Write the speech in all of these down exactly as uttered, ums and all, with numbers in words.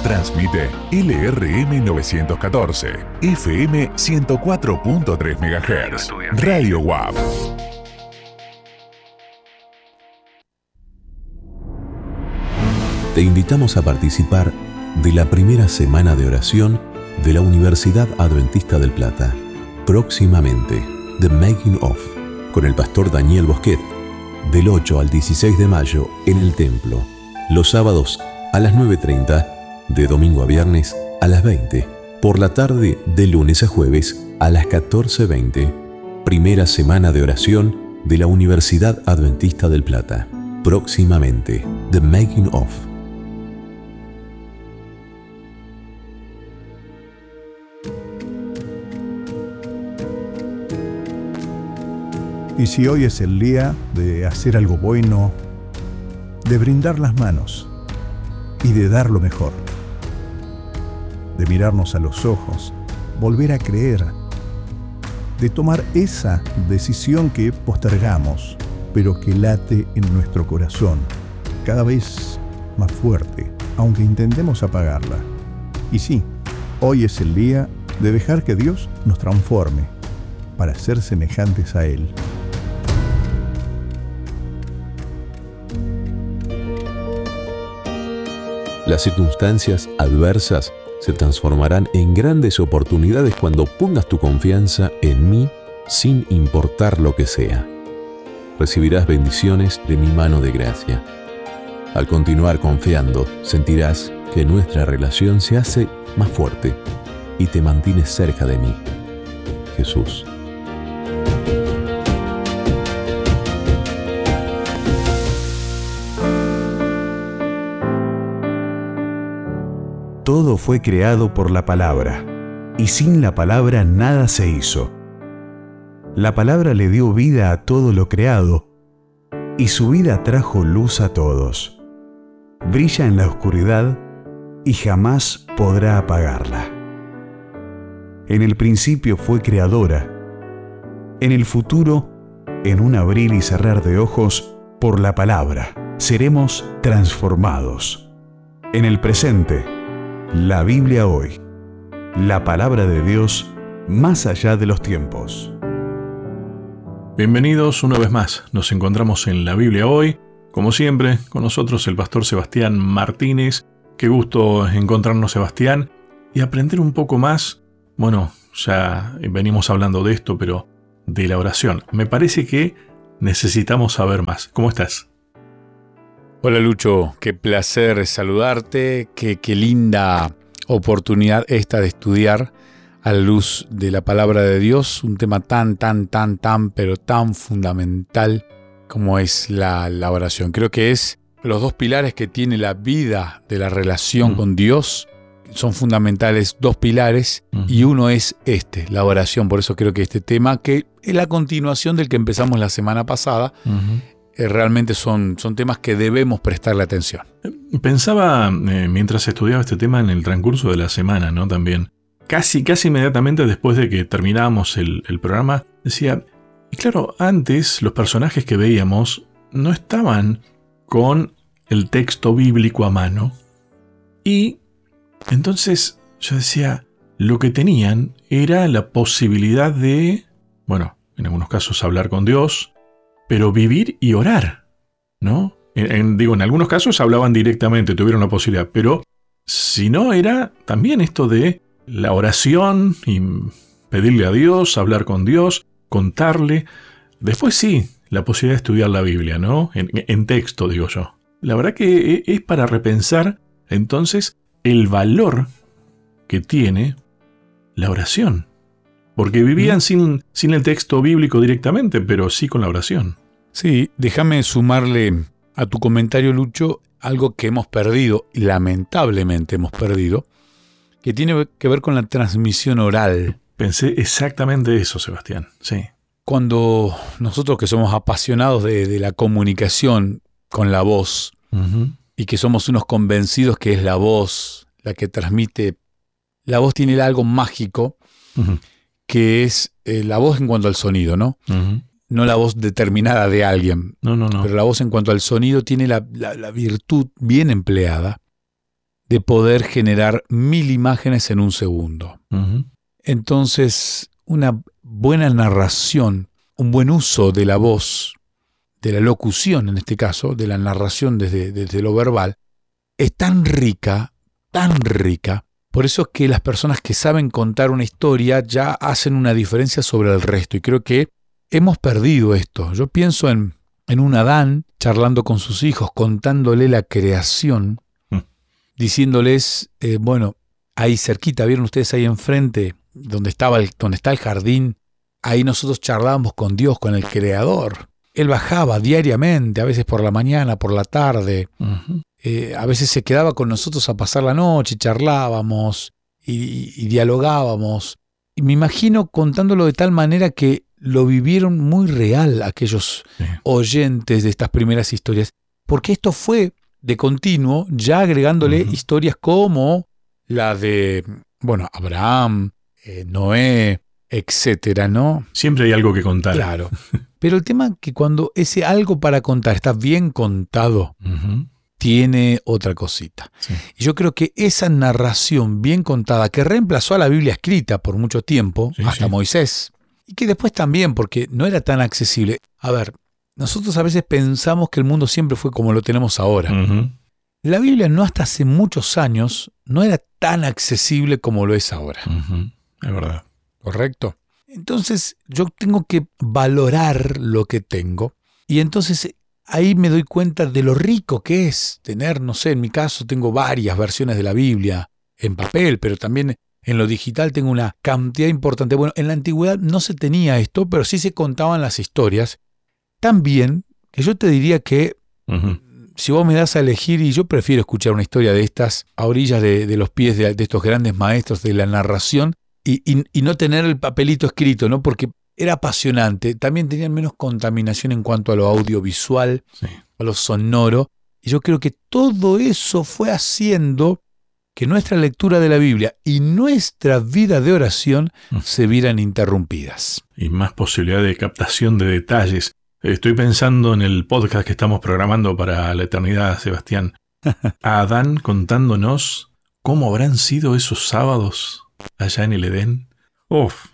Transmite L R M novecientos catorce, F M ciento cuatro punto tres megahertz. Radio W A P. Te invitamos a participar de la primera semana de oración de la Universidad Adventista del Plata. Próximamente, The Making Of, con el pastor Daniel Bosquet, del ocho al dieciséis de mayo en el templo. Los sábados a las nueve treinta, de domingo a viernes a las veinte, por la tarde de lunes a jueves a las catorce veinte. Primera semana de oración de la Universidad Adventista del Plata. Próximamente, The Making Of. Y si hoy es el día de hacer algo bueno, de brindar las manos y de dar lo mejor, de mirarnos a los ojos, volver a creer, de tomar esa decisión que postergamos, pero que late en nuestro corazón, cada vez más fuerte, aunque intentemos apagarla. Y sí, hoy es el día de dejar que Dios nos transforme para ser semejantes a Él. Las circunstancias adversas se transformarán en grandes oportunidades cuando pongas tu confianza en mí sin importar lo que sea. Recibirás bendiciones de mi mano de gracia. Al continuar confiando, sentirás que nuestra relación se hace más fuerte y te mantienes cerca de mí. Jesús. Todo fue creado por la palabra, y sin la palabra nada se hizo. La palabra le dio vida a todo lo creado, y su vida trajo luz a todos. Brilla en la oscuridad y jamás podrá apagarla. En el principio fue creadora. En el futuro, en un abrir y cerrar de ojos, por la palabra, seremos transformados. En el presente, la Biblia hoy, la palabra de Dios más allá de los tiempos. Bienvenidos una vez más, nos encontramos en la Biblia hoy, como siempre, con nosotros el pastor Sebastián Martínez. Qué gusto encontrarnos, Sebastián, y aprender un poco más. Bueno, ya venimos hablando de esto, pero de la oración. Me parece que necesitamos saber más. ¿Cómo estás? Hola Lucho, qué placer saludarte, qué, qué linda oportunidad esta de estudiar a la luz de la palabra de Dios, un tema tan, tan, tan, tan, pero tan fundamental como es la, la oración. Creo que es los dos pilares que tiene la vida de la relación mm. con Dios, son fundamentales, dos pilares, mm. y uno es este, la oración. Por eso creo que este tema, que es la continuación del que empezamos la semana pasada, mm-hmm. Realmente son, son temas que debemos prestarle atención. Pensaba, eh, mientras estudiaba este tema en el transcurso de la semana, ¿no? También, casi, casi inmediatamente después de que terminábamos el, el programa, decía, y claro, antes los personajes que veíamos no estaban con el texto bíblico a mano. Y entonces yo decía, lo que tenían era la posibilidad de, bueno, en algunos casos hablar con Dios, pero vivir y orar, ¿no? En, en, digo, en algunos casos hablaban directamente, tuvieron la posibilidad, pero si no, era también esto de la oración y pedirle a Dios, hablar con Dios, contarle. Después sí, la posibilidad de estudiar la Biblia, ¿no? En, en texto, digo yo. La verdad que es para repensar, entonces, el valor que tiene la oración. Porque vivían ¿Mm? sin, sin el texto bíblico directamente, pero sí con la oración. Sí, déjame sumarle a tu comentario, Lucho, algo que hemos perdido, lamentablemente hemos perdido, que tiene que ver con la transmisión oral. Pensé exactamente eso, Sebastián, sí. Cuando nosotros que somos apasionados de, de la comunicación con la voz, uh-huh. y que somos unos convencidos que es la voz la que transmite, la voz tiene algo mágico, uh-huh. que es eh, la voz en cuanto al sonido, ¿no? Uh-huh. No la voz determinada de alguien, no, no, no. pero la voz en cuanto al sonido tiene la, la, la virtud bien empleada de poder generar mil imágenes en un segundo. Ujú. Entonces, una buena narración, un buen uso de la voz, de la locución en este caso, de la narración desde, desde lo verbal, es tan rica, tan rica. Por eso es que las personas que saben contar una historia ya hacen una diferencia sobre el resto. Y creo que hemos perdido esto. Yo pienso en, en un Adán charlando con sus hijos, contándole la creación, Mm. diciéndoles, eh, bueno, ahí cerquita, ¿vieron ustedes ahí enfrente, donde, estaba el, donde está el jardín? Ahí nosotros charlábamos con Dios, con el Creador. Él bajaba diariamente, a veces por la mañana, por la tarde. Ujú. Eh, a veces se quedaba con nosotros a pasar la noche, charlábamos y, y- y dialogábamos. Y me imagino contándolo de tal manera que lo vivieron muy real aquellos Sí. oyentes de estas primeras historias. Porque esto fue de continuo, ya agregándole Ujú. historias como la de, bueno, Abraham, eh, Noé, etcétera, ¿no? Siempre hay algo que contar. Claro. Pero el tema es que cuando ese algo para contar está bien contado, Ujú. tiene otra cosita. Sí. Y yo creo que esa narración bien contada, que reemplazó a la Biblia escrita por mucho tiempo, Sí, hasta sí. Moisés, y que después también, porque no era tan accesible. A ver, nosotros a veces pensamos que el mundo siempre fue como lo tenemos ahora. Ujú. La Biblia no hasta hace muchos años no era tan accesible como lo es ahora. Ujú. Es verdad. ¿Correcto? Entonces yo tengo que valorar lo que tengo y entonces ahí me doy cuenta de lo rico que es tener, no sé, en mi caso tengo varias versiones de la Biblia en papel, pero también en lo digital tengo una cantidad importante. Bueno, en la antigüedad no se tenía esto, pero sí se contaban las historias. También, que yo te diría que Ujú. si vos me das a elegir, y yo prefiero escuchar una historia de estas a orillas de, de los pies de, de estos grandes maestros de la narración y, y, y no tener el papelito escrito, ¿no? Porque era apasionante. También tenían menos contaminación en cuanto a lo audiovisual, Sí. a lo sonoro. Y yo creo que todo eso fue haciendo que nuestra lectura de la Biblia y nuestra vida de oración Mm. se vieran interrumpidas. Y más posibilidad de captación de detalles. Estoy pensando en el podcast que estamos programando para la eternidad, Sebastián. A Adán contándonos cómo habrán sido esos sábados allá en el Edén. Uf.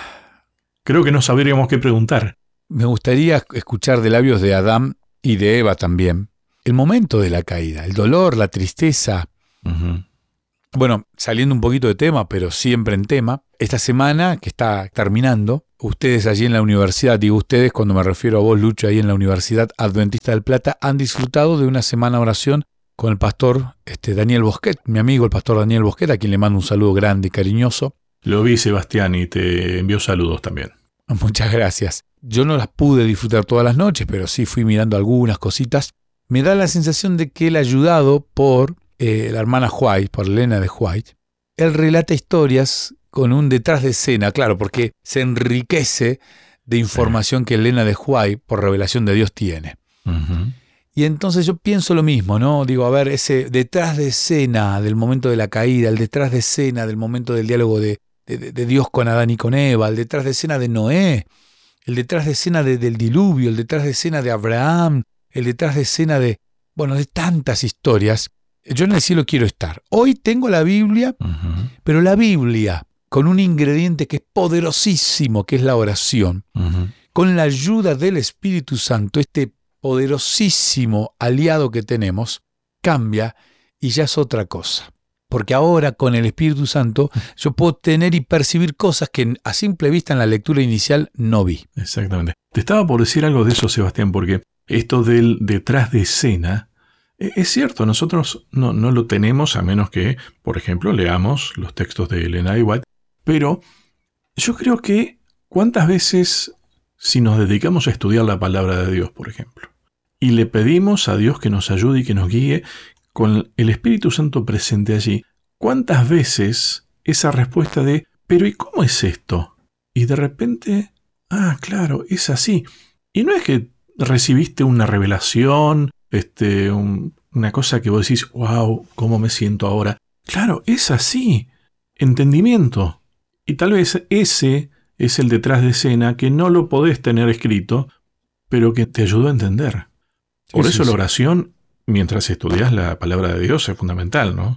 Creo que no sabríamos qué preguntar. Me gustaría escuchar de labios de Adán y de Eva también el momento de la caída, el dolor, la tristeza. Ujú. Bueno, saliendo un poquito de tema, pero siempre en tema, esta semana que está terminando, ustedes allí en la universidad, digo ustedes cuando me refiero a vos, Lucho, ahí en la Universidad Adventista del Plata, han disfrutado de una semana de oración con el pastor este, Daniel Bosquet, mi amigo el pastor Daniel Bosquet, a quien le mando un saludo grande y cariñoso. Lo vi, Sebastián, y te envió saludos también. Muchas gracias. Yo no las pude disfrutar todas las noches, pero sí fui mirando algunas cositas. Me da la sensación de que él, ayudado por eh, la hermana White, por Elena de White, él relata historias con un detrás de escena, claro, porque se enriquece de información que Elena de White, por revelación de Dios, tiene. Ujú. Y entonces yo pienso lo mismo, ¿no? Digo, a ver, ese detrás de escena del momento de la caída, el detrás de escena del momento del diálogo de, de, de Dios con Adán y con Eva, el detrás de escena de Noé, el detrás de escena de, del diluvio, el detrás de escena de Abraham, el detrás de escena de, bueno, de tantas historias. Yo en el cielo quiero estar. Hoy tengo la Biblia, Ujú. pero la Biblia con un ingrediente que es poderosísimo, que es la oración, Ujú. con la ayuda del Espíritu Santo, este poderosísimo aliado que tenemos, cambia y ya es otra cosa. Porque ahora con el Espíritu Santo yo puedo tener y percibir cosas que a simple vista en la lectura inicial no vi. Exactamente. Te estaba por decir algo de eso, Sebastián, porque esto del detrás de escena, eh, es cierto, nosotros no, no lo tenemos a menos que, por ejemplo, leamos los textos de Elena de White, pero yo creo que cuántas veces, si nos dedicamos a estudiar la palabra de Dios, por ejemplo, y le pedimos a Dios que nos ayude y que nos guíe con el Espíritu Santo presente allí, ¿cuántas veces esa respuesta de, pero ¿y cómo es esto? Y de repente, ah, claro, es así. Y no es que recibiste una revelación, este, un- una cosa que vos decís, wow, ¿cómo me siento ahora? Claro, es así. Entendimiento. Y tal vez ese es el detrás de escena que no lo podés tener escrito, pero que te ayudó a entender. Por Sí, eso sí, la sí. oración, mientras estudias la palabra de Dios, es fundamental, ¿no?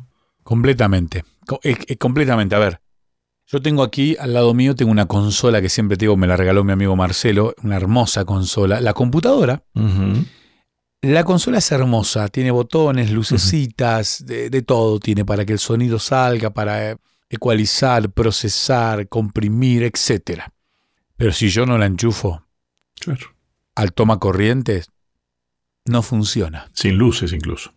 Completamente. Co- eh, eh, completamente. A ver, yo tengo aquí al lado mío, tengo una consola que siempre te digo, me la regaló mi amigo Marcelo, una hermosa consola. La computadora, Ujú. la consola es hermosa, tiene botones, lucecitas, de, de todo tiene para que el sonido salga, para eh, ecualizar, procesar, comprimir, etcétera. Pero si yo no la enchufo Claro. al toma corrientes, no funciona. Sin luces incluso.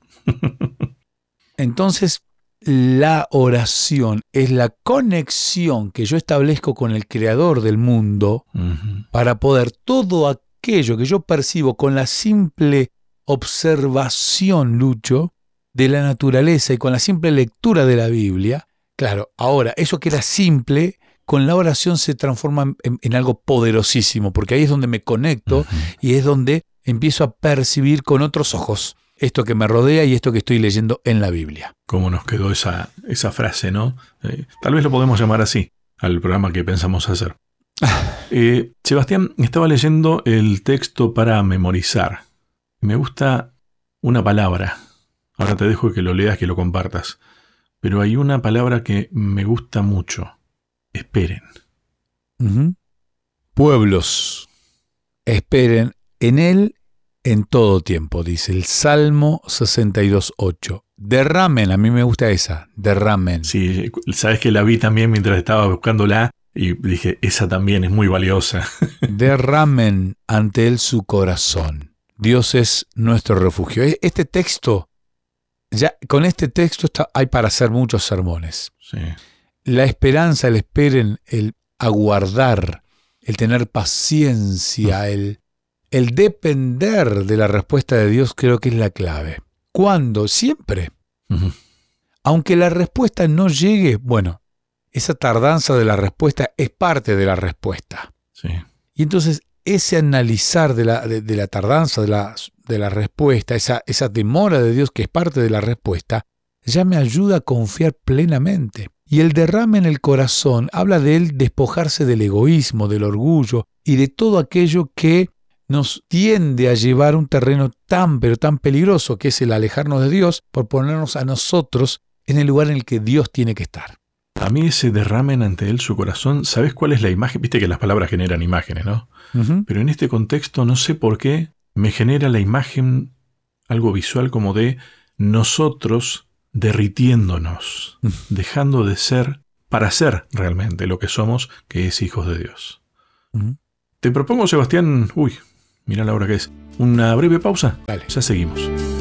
Entonces, la oración es la conexión que yo establezco con el Creador del mundo Ujú. para poder todo aquello que yo percibo con la simple observación, Lucho, de la naturaleza y con la simple lectura de la Biblia. Claro, ahora, eso que era simple, con la oración se transforma en, en algo poderosísimo, porque ahí es donde me conecto Ujú. y es donde empiezo a percibir con otros ojos esto que me rodea y esto que estoy leyendo en la Biblia. ¿Cómo nos quedó esa, esa frase, no? Eh, tal vez lo podemos llamar así, al programa que pensamos hacer. Eh, Sebastián, estaba leyendo el texto para memorizar. Me gusta una palabra. Ahora te dejo que lo leas, que lo compartas. Pero hay una palabra que me gusta mucho. Esperen. Uh-huh. Pueblos, esperen en Él en todo tiempo, dice el Salmo sesenta y dos, ocho. Derramen, a mí me gusta esa, derramen. Sí, sabes que la vi también mientras estaba buscándola y dije, esa también es muy valiosa. Derramen ante Él su corazón. Dios es nuestro refugio. Este texto, ya con este texto está, hay para hacer muchos sermones. Sí. La esperanza, el esperen, el aguardar, el tener paciencia, el, el depender de la respuesta de Dios creo que es la clave. ¿Cuándo? Siempre. Uh-huh. Aunque la respuesta no llegue, bueno, esa tardanza de la respuesta es parte de la respuesta. Sí. Y entonces ese analizar de la, de, de la tardanza de la, de la respuesta, esa, esa demora de Dios que es parte de la respuesta, ya me ayuda a confiar plenamente. Y el derrame en el corazón habla de él despojarse del egoísmo, del orgullo y de todo aquello que nos tiende a llevar a un terreno tan pero tan peligroso que es el alejarnos de Dios por ponernos a nosotros en el lugar en el que Dios tiene que estar. A mí ese derramen ante él su corazón, ¿sabes cuál es la imagen? Viste que las palabras generan imágenes, ¿no? Uh-huh. Pero en este contexto no sé por qué me genera la imagen, algo visual como de nosotros derritiéndonos, uh-huh. dejando de ser para ser realmente lo que somos, que es hijos de Dios. Uh-huh. Te propongo, Sebastián, uy, mira la hora que es, una breve pausa. Vale. Ya seguimos.